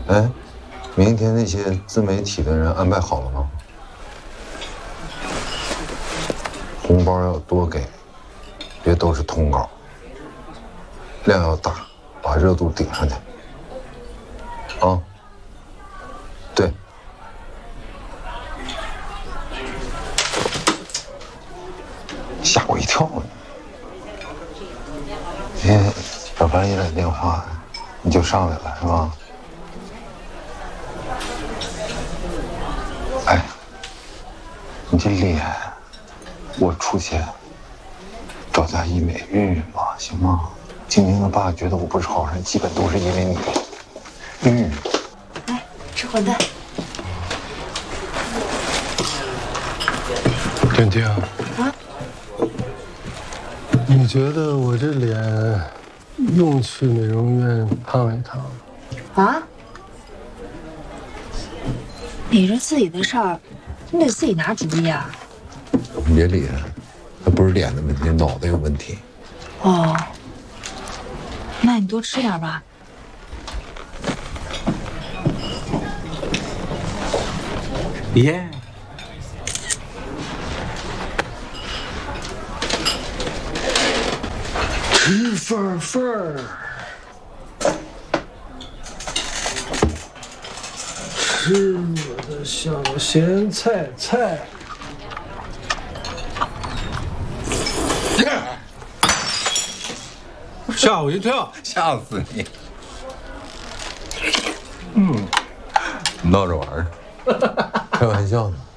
哎，明天那些自媒体的人安排好了吗？红包要多给，别都是通稿，量要大，把热度顶上去。啊，对。吓我一跳呢！小范一来电话，你就上来了是吧？哎，你这脸，我出钱找家医美孕孕吧，行吗？晶晶的爸觉得我不是好人，基本都是因为你。孕孕。 来吃馄饨。 婷婷。 啊？ 你觉得我这脸用去美容院烫一烫？ 啊？你这自己的事儿，你得自己拿主意啊。 你别理他，他不是脸的问题，脑袋有问题。 哦，那你多吃点吧。 耶。 吃份份儿，吃我的小咸菜菜。吓我一跳， 吓死你！闹着玩儿，开玩笑呢。